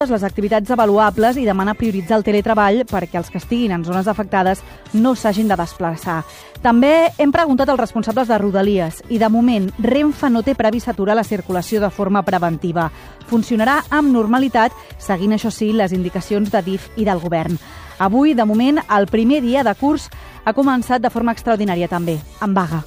les activitats avaluables i demana prioritzar el teletreball perquè els que estiguin en zones afectades no s'hagin de desplaçar. També hem preguntat als responsables de Rodalies i, de moment, Renfe no té previst aturar la circulació de forma preventiva. Funcionarà amb normalitat, seguint, això sí, les indicacions de DIF i del govern. Avui, de moment, el primer dia de curs ha començat de forma extraordinària també, amb vaga.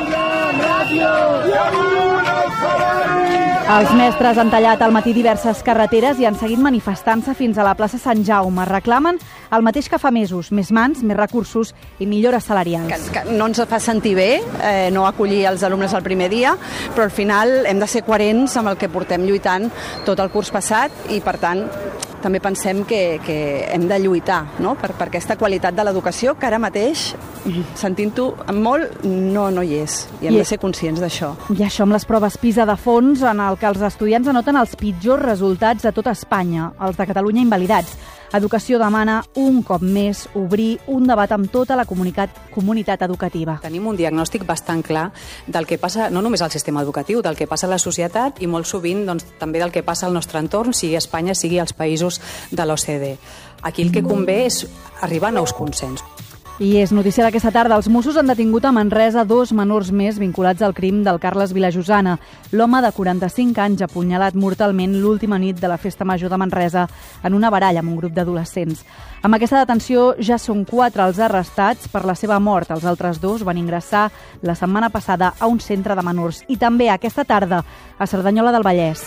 Els mestres han tallat al matí diverses carreteres i han seguit manifestant-se fins a la plaça Sant Jaume. Reclamen el mateix que fa mesos, més mans, més recursos i millores salarials. Que no ens fa sentir bé no acollir els alumnes el primer dia, però al final hem de ser coherents amb el que portem lluitant tot el curs passat i, per tant, també pensem que hem de lluitar, no? per aquesta qualitat de l'educació que ara mateix, sentint-ho molt, no hi és. I hem de ser conscients d'això. I això amb les proves PISA de fons, en el que els estudiants anoten els pitjors resultats de tota Espanya, els de Catalunya invalidats. Educació demana, un cop més, obrir un debat amb tota la comunitat educativa. Tenim un diagnòstic bastant clar del que passa, no només al sistema educatiu, del que passa a la societat i molt sovint també del que passa al nostre entorn, sigui Espanya, sigui als països de l'OCDE. Aquí el que convé és arribar a nous consensos. I és notícia d'aquesta tarda. Els Mossos han detingut a Manresa 2 menors més vinculats al crim del Carles Vilajosana. L'home de 45 anys apunyalat mortalment l'última nit de la Festa Major de Manresa en una baralla amb un grup d'adolescents. Amb aquesta detenció ja són 4 els arrestats per la seva mort. Els altres 2 van ingressar la setmana passada a un centre de menors. I també aquesta tarda a Cerdanyola del Vallès.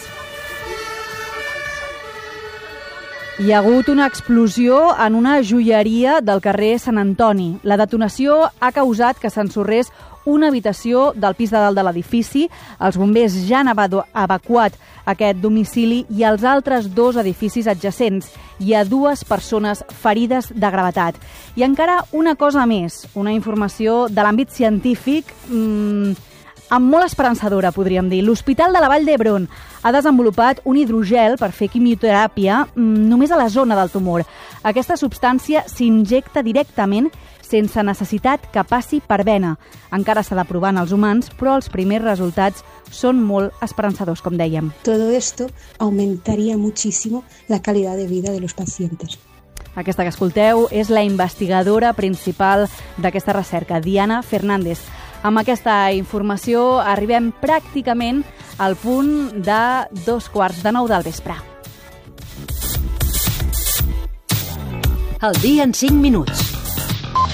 Hi ha hagut una explosió en una joieria del carrer Sant Antoni. La detonació ha causat que s'ensorrés una habitació del pis de dalt de l'edifici. Els bombers ja han evacuat aquest domicili i els altres 2 edificis adjacents. Hi ha 2 persones ferides de gravetat. I encara una cosa més, una informació de l'àmbit científic amb molt esperançadora, podríem dir. L'Hospital de la Vall d'Hebron ha desenvolupat un hidrogel per fer quimioteràpia només a la zona del tumor. Aquesta substància s'injecta directament sense necessitat que passi per vena. Encara s'ha de provar en els humans, però els primers resultats són molt esperançadors, com dèiem. Todo esto aumentaría muchísimo la calidad de vida de los pacientes. Aquesta que escolteu és la investigadora principal d'aquesta recerca, Diana Fernández. Amb aquesta informació arribem pràcticament al punt de 8:45 del vespre. El dia en 5 minuts.